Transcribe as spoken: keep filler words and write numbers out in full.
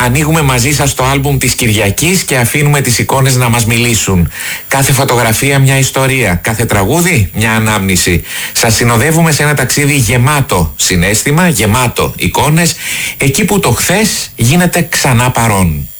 ανοίγουμε μαζί σας το άλμπουμ της Κυριακής και αφήνουμε τις εικόνες να μας μιλήσουν. Κάθε φωτογραφία μια ιστορία, κάθε τραγούδι μια ανάμνηση. Σας συνοδεύουμε σε ένα ταξίδι γεμάτο συναίσθημα, γεμάτο εικόνες, εκεί που το χθες γίνεται ξανά παρόν.